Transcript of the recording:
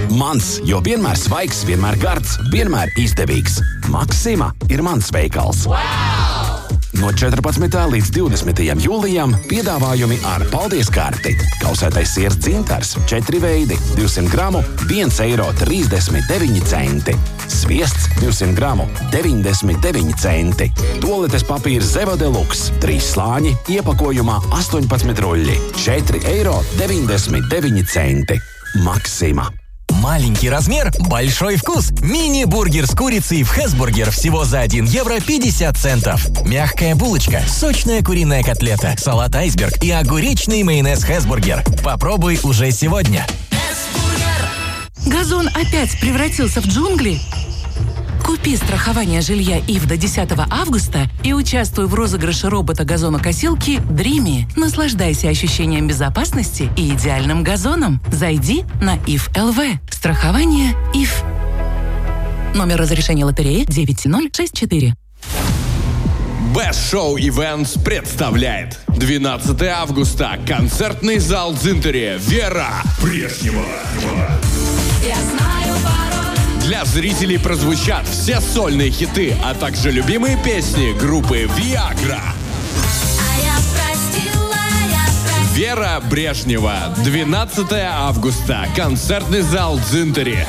Mans, jo vienmēr svaigs, vienmēr gards, vienmēr izdevīgs. Maksima ir mans veikals. No 14. līdz 20. jūlijam piedāvājumi ar paldies karti. Kausētais siers dzintars 4 veidi, 200 gramu, 1,39 eiro. Sviests 200 gramu, 99 centi. Tualetes papīrs Zeva Deluxe, 3 slāņi, iepakojumā 18 ruļļi, 4,99 eiro. Maksima. Маленький размер, большой вкус. Мини-бургер с курицей в Хэсбургер всего за 1 евро 50 центов. Мягкая булочка, сочная куриная котлета, салат айсберг и огуречный майонез Хэсбургер. Попробуй уже сегодня. Газон опять превратился в джунгли? Купи страхование жилья ИФ до 10 августа и участвуй в розыгрыше робота-газонокосилки Dreamy. Наслаждайся ощущением безопасности и идеальным газоном. Зайди на ИФ.ЛВ. Страхование ИФ. Номер разрешения лотереи 9064. Best Show Events представляет 12 августа. Концертный зал Дзинтере. Вера Брежнева. Я знаю пароль. Для зрителей прозвучат все сольные хиты, а также любимые песни группы Viagra. Вера Брежнева. 12 августа. Концертный зал Дзинтере.